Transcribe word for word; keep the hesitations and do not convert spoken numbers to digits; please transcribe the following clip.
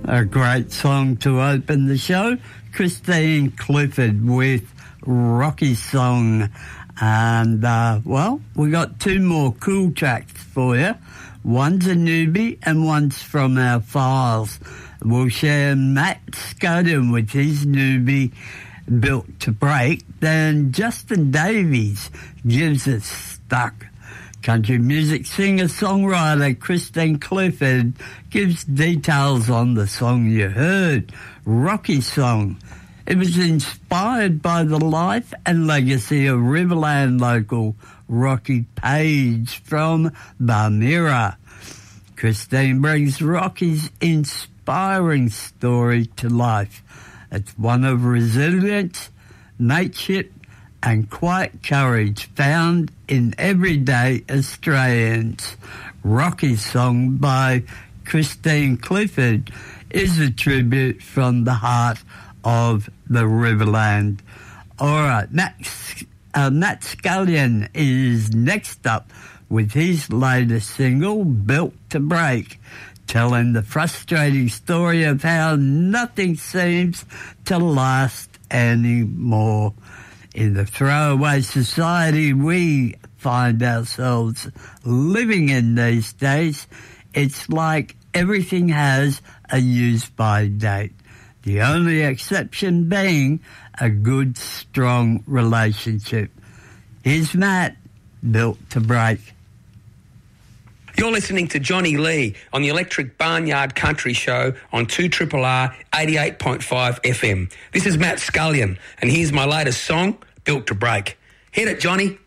A great song to open the show. Christine Clifford with Rocky Song. And, uh, well, we got two more cool tracks for you. One's a newbie and one's from our files. We'll share Matt Scullion with his newbie, Built to Break. Then Justin Davies gives us Stuck. Country music singer-songwriter Christine Clifford gives details on the song you heard, Rocky Song. It was inspired by the life and legacy of Riverland local Rocky Page from Barmera. Christine brings Rocky's inspiring story to life. It's one of resilience, mateship, and quiet courage found in everyday Australians. Rocky Song by Christine Clifford is a tribute from the heart of the Riverland. All right, Matt, uh, Matt Scullion is next up with his latest single, Built to Break, telling the frustrating story of how nothing seems to last anymore. In the throwaway society we find ourselves living in these days, it's like everything has a use-by date. The only exception being a good, strong relationship. Here's Matt, Built to Break. You're listening to Johnny Lee on the Electric Barnyard Country Show on two R R R eighty-eight point five F M. This is Matt Scullion, and here's my latest song, Built to Break. Hit it, Johnny.